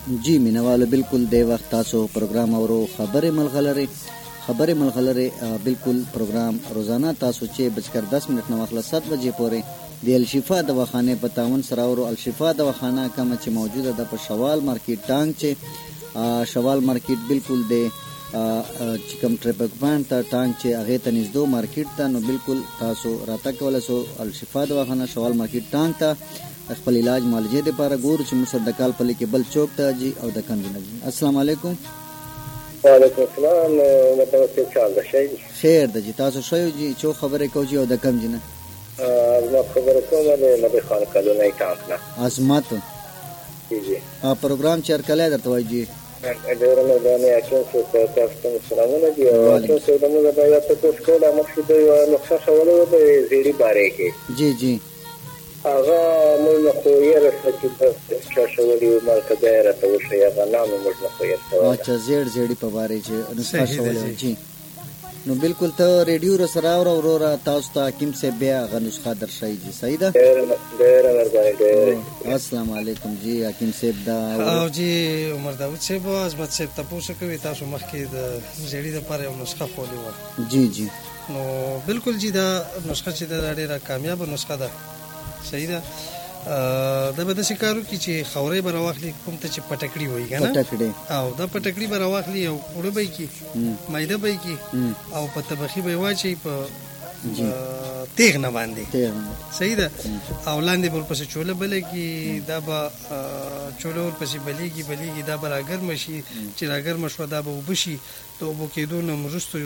جی مینوالو بالکل د وخت تاسو پروګرام اورو خبرې ملغلره بالکل پروګرام روزانه تاسو چې بجکر 10 منټ نه واخله 7 بجې پورې د الشفا دواخانه په تعاون سره اورو. الشفا دواخانه کوم چې موجوده ده په شوال مارکیټ ټانګ چې شوال مارکیټ بالکل د چې کوم ټریفک پوینټ ته ټانګ چې هغه ته نږدې مارکیټ ته نو بالکل تاسو راته کولای شو الشفا دواخانه شوال مارکیټ ټانګ ته خپل علاج معالجې لپاره ګورو چې موږ د کال په لکه بل چوک ته جی او د کنجنه. السلام علیکم. وعلیکم السلام. متوسط چال ده شي خیر ده جی تاسو شوی جی چو خبرې کوي او د کنجنه ما خبره کومه ده نبی خان کلو نه ټانک نه عظمت جی پروګرام چیر کله درته وای جی ډېر نه دا نه اکن څه تاسو سلامونه دی او تاسو د موږ د یا تاسو کوله مقصد یو نقشه شولو د زیری باره کې جی جی هغه موږ خو یې راځي چې شولې مارکه دایره ته وشي هغه نام موږ خو یې سره اچھا زیړ په باره چې نقشه شولې جی نو بالکل ته ریډیو را سره اورا تاسو ته حکیم سے بیا غ نسخه درشي جی صحیح ده. ډېر مهرباني. السلام علیکم جی حکیم صاحب دا او جی عمر داود صاحب عظمت صاحب تاسو کوي تاسو مخکې د زیړی د لپاره یو نسخه خولې و جی جی نو بالکل جی دا نسخه چې دا ډېره کامیاب نسخه ده صحیح ده. دا به د شکارو کې چې خورې به راواخلي کوم ته چې پټکړی وایي کنه پټکړی او دا پټکړی به راواخلي او وړه به کی مایده به کی او په تبخي به واچي په تیغ نه باندې صحیح ده او لاندې بل پسې چوله بلې کی دا به چوله ور پسې بلیږي دا به راګرم شي چې راګرم شو دا به وبشي ته وبو کېدو نه مرستو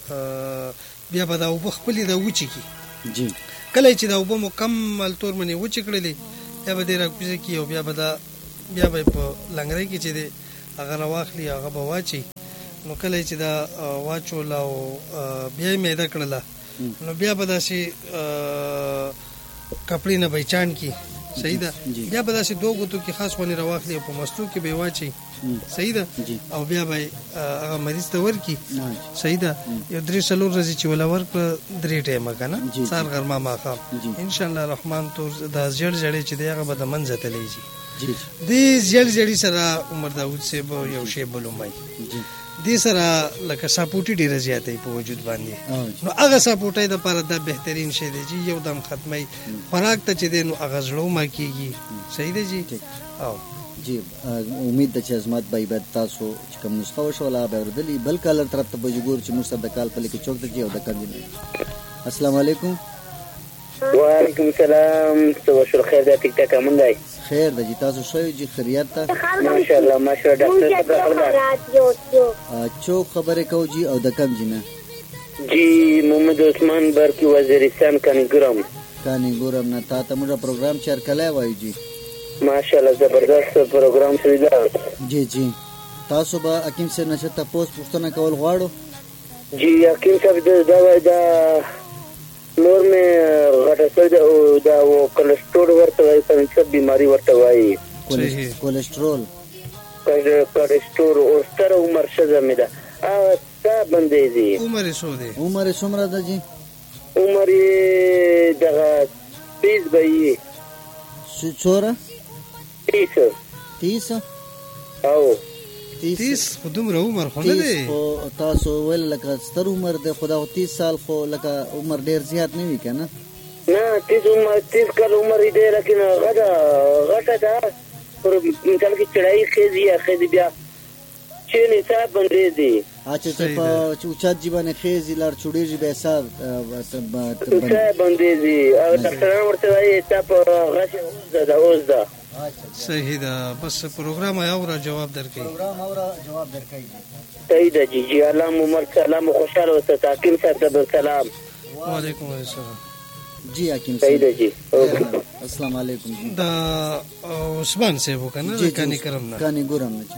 بیا به دا وب خپل دا وچی کی جی کله چې دا وب مکمل تور منی وچ کړلې یا به ډیر کوزه کی او بیا به په لنګرې کې چې هغه راواخلي هغه به واچي نو کله چې دا واچول او بیا میده کړله نو بیا به داسې کپړې نه بچان کی صحیح ده بیا به داسې دوه غوتو کې خاص ونی راواخلي او په مستو کې به واچي صحیح ده او بیا به هغه مریض ته ورکی صحیح ده یو 3 سلور ورځې چې ولا ورک 3 ټیمه کنه سار غرمه ماخام ان شاء الله رحمان تو دا زړ چې دغه به د منځ ته لیږي دې زړ سره عمر داود صاحب یو شی بلومای دې سره لکه سپورټي ډیره زیاتې په وجود باندې نو هغه سپورټي د لپاره د بهترین شی دی چې یو دم ختمي فراق ته چې دین هغه زړو ما کیږي صحیح دی جی او جی امید ده چې عظمت بای بد تاسو چې کوم نسخه وشولا به وردلی بل کال طرف ته بجګور چې موږ د کال په لکه چوک ته او د کنجنه. السلام علیکم. وعلیکم السلام. تاسو خیر ده ټیک ټاک مونږای خیر ده جی تاسو شوی جی خیریت ته ماشاءالله ډاکټر چو خبره کو جی او د کنجنه جی محمد عثمان برکی وزیرستان کانګرام نه تا ته موږ پروګرام چیر کله وای جی ماشاءالله زبردست پروګرام شوی دا جی جی تاسو به حکیم سے نشته پوسټ پوښتنه کول غواړو جی حکیم صاحب دا وای دا نور مې غټه سره دا او کولېسترول ورته وایي څه بیماری ورته وایي کولېسترول او ستر عمر شزه مې ده څه باندې دي عمر څومره ده جی عمر دغه 30 به څوره 30 او 30 خودم رو عمر خو نه دی تاسو ول لکه ستر عمر د خدا 30 سال خو لکه عمر ډیر زیات نه وی کنه نه 30 کال عمر دی لیکن غټه ده پر مثال کې چړای خېزي بیا چې نه صاحب باندې دي اچھا ته په چوچات جیبانه خېزي لار چوډېږي به حساب باندې دي او ډاکټر ورته وایي تاسو غاښه اوس ده صحیح ده بس پروګرام اورا جواب درکې صحیح ده جی علام عمر سلام خوشاله اوسه حکیم صاحب سلام وعلیکم السلام جی حکیم صحیح ده جی السلام علیکم دا عثمان صاحب کنه کانی ګرم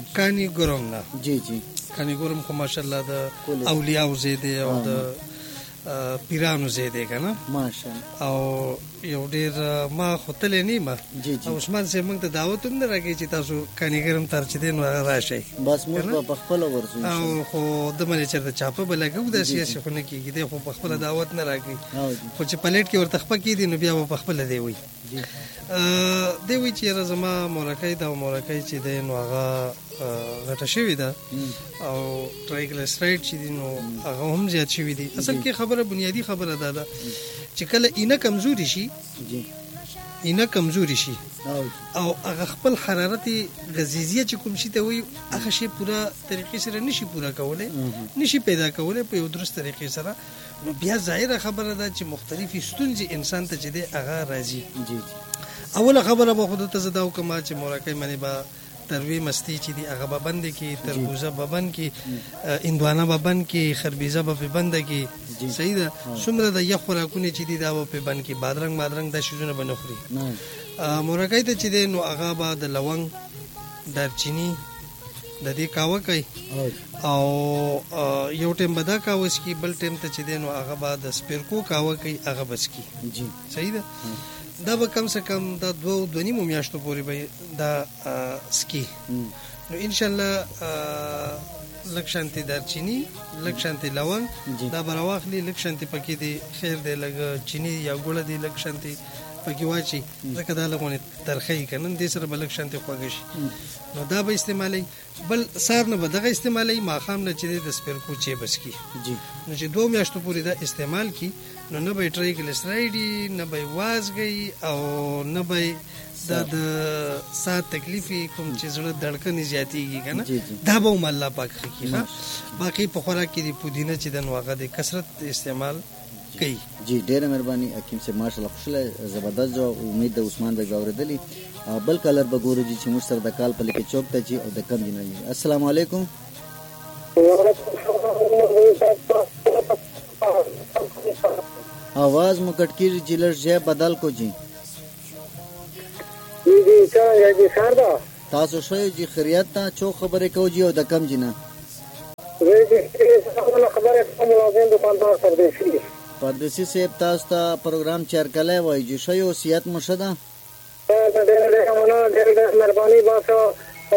نه جی کانی ګرم خو ماشاءالله د اولیاء زیده او د پیرانو ځای دی کنه ماشاءالله او یو ډیر ما خپل نه ما او عثمان سي موږ ته دعوت هم نه راکړي چې تاسو کانیګرم تر چې دین راشي بس موږ په خپل ورزو او خو د مله چرته چاپه بلګو د سیاسي خونه کېږي د خو په خپل دعوت نه راکړي خو چې پلیټ کې ورته خپل کې دي نو بیا په خپل دی وي دی وی چې رزما مورکای دا مورکای چې دی نو هغه غټه شوی ده او ټرایګلیسراید چې دی نو هغه هم زیات شوی دی اصل کې خبره بنیادی خبره ده چې کله اینه کمزوري شي اینه کمزوري شي او هغه خپل حرارت غذیزیه چې کوم شي ته وي هغه شی پورا طریقې سره نشي پورا کولای نشي پیدا کولای په یو درست طریقې سره نو بیا ظاهره خبره ده چې مختلفي ستونزې انسان ته چې دی هغه راځي اوله خبره به خود ته زدا وکما چې مورکای منی با تروی مستی چې دی هغه بند کی تربوزه بند کی اندوانه بند کی خربيزه بند کی صحیح ده څومره د یخ خوراکونه چې دی دا په بند کی بادرنګ د شیزونه بنخوري مورکای ته چې دی نو هغه با د لونګ دارچینی د دې کاوه کوي او یو ټیم بدا کاوس کی بل ټیم ته چې دی نو هغه با د سپیرکو کاوه کوي هغه بس کی صحیح ده دا به کم سے کم دا 2.5 میاشتو پورې به دا سکی نو ان شاء الله لکشانتی دارچینی لکشانتی لونګ دا برواخلی لکشانتی پکې دی خیر دی لګ چینی یا ګوړه دی لکشانتی پکې واچي ځکه دا لغونه ترخی کنن دې سره بلک شانتي خوږ شي نو دا به استعمالي بل سار نه بدغه استعمالي ماخام نه چې د سپیرکو چي بس کی نو چې 2 میاشتو پورې دا استعمال کی نو نه به ټرایګلیسراید نه به وازګي او نه به د سات تکلیفي کوم چې زړه دړکنې زیاتیږي کنه دا به هم الله پاک خکې باقي په خوراک کې د پودینه چې د نوغه د کثرت استعمال کوي جی ډیره مهرباني حکیم صاحب ماشاءالله خوشاله زبردست جو امید د عثمان د اوریدلی بل کلر بګورو چې موږ سره د کال په لکه چوک ته چې او د کم جنایي السلام علیکم आवाज मु कटकीर जिलर जय बदल को जी जी चा जी सारदा تاسو شوي जी خیریت ته چو خبره کو جی او د کم جنا خبره کوم لازم دکاندار پردیسی صاحب تاسو ته پروګرام چیر کله وای جی شوي وصیت مشدا مهرباني باسو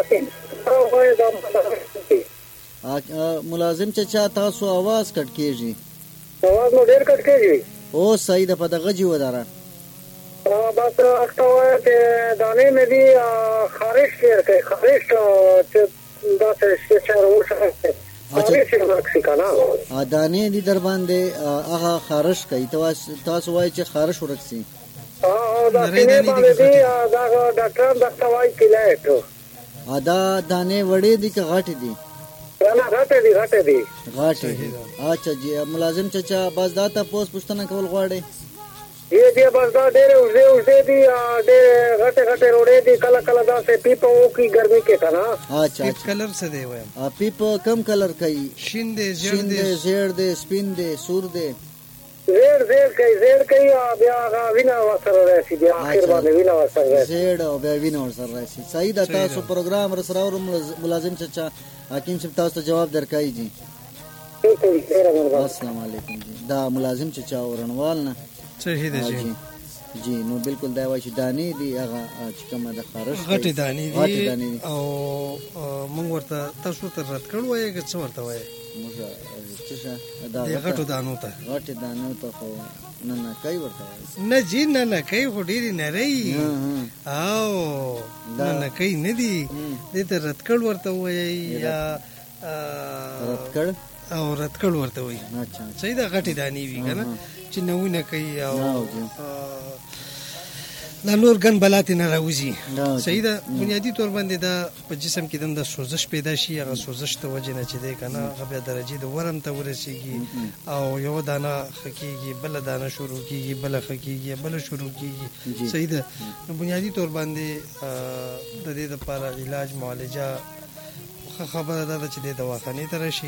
ملازم چچا تاسو आवाज کټ کیږي आवाज نو ډیر کټ کیږي او صحیح ده په دغه جی وداره بس اختوه که دانه می بی خارش کر که خارش چې دا څه شروع شي خارش ورکسي کنه دانه دي در باندې هغه خارش کوي تاسو وایي چې خارش ورکسي دا نه باندې دی دا ډاکټر دا وایي کلیټ دا دانه وړې دي که غاټې دي نه غاټې دي اچھا جی ملازم چچا بس دا تاسو پوښتنه کول غواړي یہ بس دا ډېر اوسه دي ډېر غټه روړې دي کله دا سه پیپو کی ګرمي کې کنه اچھا کلر څه دی وایم پیپ کم کلر کوي شین دی زیړ دی سپین دی سور دی زیړ کوي بیا وینا وسره راشي بیا اخر باندې وینا وسره راشي زیړ او بیا وینا وسره راشي صحیح ده تاسو پروګرام رسراو ملازم چچا حکیم صاحب تاسو جواب درکای جی السلام علیکم جی دا ملازم چچا ورنوال نه صحیح ده جی نو بالکل دا وایي چې دانې دي هغه چې کومه د خارش غټې دانې دي او موږ ورته تاسو ته رد کړو وایي چې څه ورته وایي موږ چې دا غټو دانو ته خو نه کوي ورته نه جی نه کوي خو ډېرې نری او نه کوي نه دي دې ته رد کړ ورته وایي یا رد کړ ورته وایي صحیح ده غټې دانې وي که نه چې نوونه کوي او دا نور ګن بلاتې نه راوځي صحیح ده بنیادي طور باندې دا په جسم کې د سوزش پیدا شي هغه سوزش ته وجه نه چې دی که نه هغه بیا درجې د ورم ته ورسېږي او یوه دانه ښه کېږي بله دانه شروع کېږي بله ښه کېږي بله شروع کېږي صحیح ده نو بنیادي طور باندې د دې دپاره علاج معالجه ښه خبره ده چې دی دواخانې ته راشي